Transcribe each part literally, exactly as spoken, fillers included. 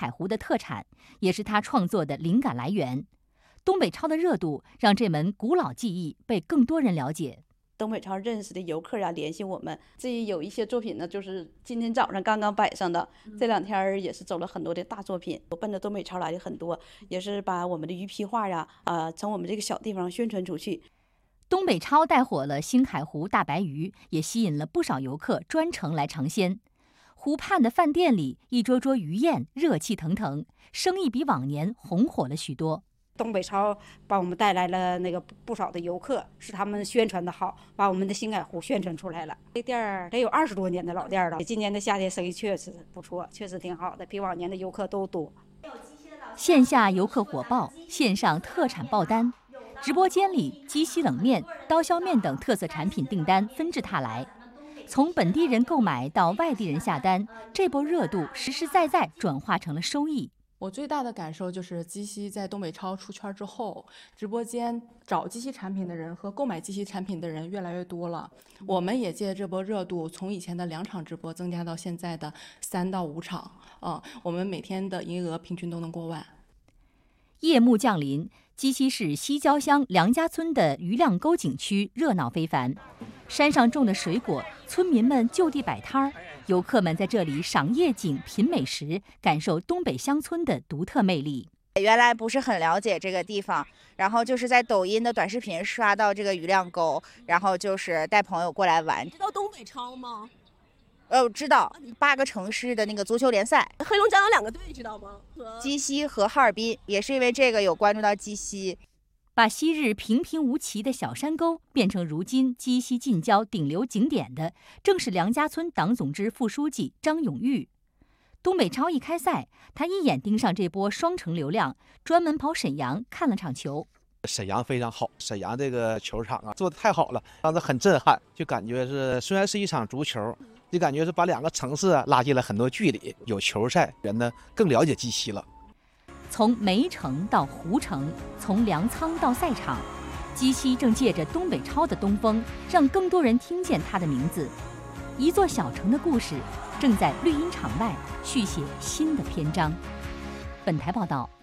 海湖的特产，也是他创作的灵感来源。东北超的热度让这门古老技艺被更多人了解。 东北超认识的游客啊，联系我们，自己有一些作品呢，就是今天早上刚刚摆上的，这两天也是走了很多的大作品。我奔着东北超来的很多，也是把我们的鱼皮画呀，啊、呃，从我们这个小地方宣传出去。 东北超带火了星海湖大白鱼，也吸引了不少游客专程来尝鲜。湖畔的饭店里，一桌桌鱼宴热气腾腾，生意比往年红火了许多。 东北超帮我们带来了那个不少的游客，是他们宣传的好，把我们的星海湖宣传出来了。这店儿得有二十多年的老店了，今年的夏天生意确实不错，确实挺好的，比往年的游客都多。 线下游客火爆，线上特产爆单，直播间里鸡西冷面、刀削面等特色产品订单纷至沓来。从本地人购买到外地人下单，这波热度实实在在转化成了收益。 我最大的感受就是鸡西在东北超出圈之后，直播间找鸡西产品的人和购买鸡西产品的人越来越多了。我们也借这波热度，从以前的两场直播增加到现在的三到五场，啊、呃，我们每天的营业额平均都能过万。 夜幕降临，鸡西市西郊乡梁家村的余亮沟景区热闹非凡。山上种的水果，村民们就地摆摊儿，游客们在这里赏夜景、品美食，感受东北乡村的独特魅力。 原来不是很了解这个地方，然后就是在抖音的短视频刷到这个余亮沟，然后就是带朋友过来玩。 知道东北超吗？ 呃，知道八个城市的那个足球联赛， 黑龙江有两个队，知道吗？ 鸡西和哈尔滨，也是因为这个有关注到鸡西。 把昔日平平无奇的小山沟变成如今鸡西近郊顶流景点的，正是梁家村党总支副书记张永玉。东北超一开赛，他一眼盯上这波双城流量，专门跑沈阳看了场球。 沈阳非常好，沈阳这个球场啊做得太好了，让他很震撼，就感觉是虽然是一场足球，就感觉是把两个城市啊拉近了很多距离。有球赛，人呢更了解鸡西了。 从梅城到湖城，从粮仓到赛场，鸡西正借着东北超的东风，让更多人听见它的名字。一座小城的故事正在绿茵场外续写新的篇章。本台报道。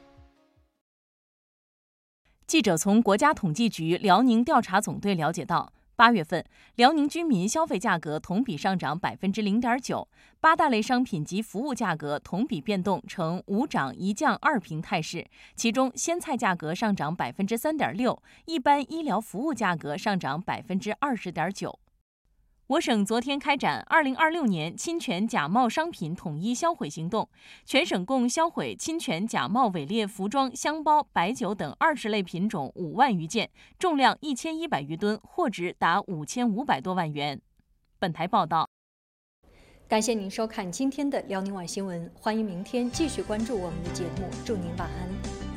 记者从国家统计局辽宁调查总队了解到，八月份，辽宁居民消费价格同比上涨百分之零点九，八大类商品及服务价格同比变动呈五涨一降二平态势。其中，鲜菜价格上涨百分之三点六，一般医疗服务价格上涨百分之二十点九。我省昨天开展二零二六年侵权假冒商品统一销毁行动，全省共销毁侵权假冒伪劣服装、箱包、白酒等二十类品种五万余件，重量一千一百余吨，货值达五千五百多万元。本台报道。 感谢您收看今天的辽宁晚新闻，欢迎明天继续关注我们的节目，祝您晚安。